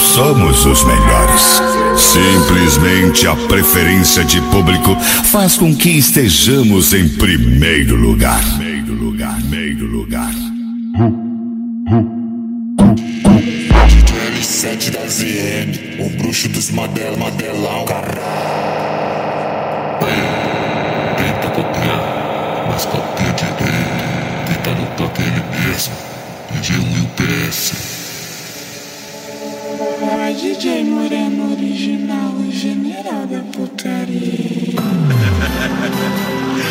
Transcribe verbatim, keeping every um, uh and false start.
somos os melhores. Simplesmente a preferência de público faz com que estejamos em primeiro lugar. Primeiro lugar, primeiro lugar. D J L sete da Z M, o bruxo dos Madela, Madelão, caralho. Tenta copiar, mas copia direito. Tenta no toque ele mesmo. D J Will P S. Vai D J Moreno original, o general da putaria.